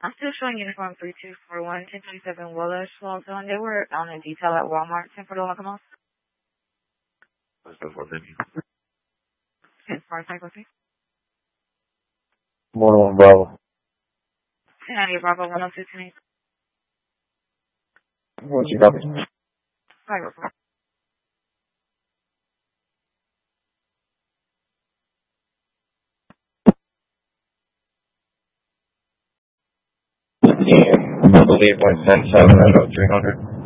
I'm still showing uniform 3241, 1027 Willis, Walton. They were on a detail at Walmart, 10 for the Lacamos. What's the 450? 10 for Cyclothy. 101 Bravo. 1090 Bravo, 10228. What's your copy? Flight report. Yeah, I believe 177 out of 300.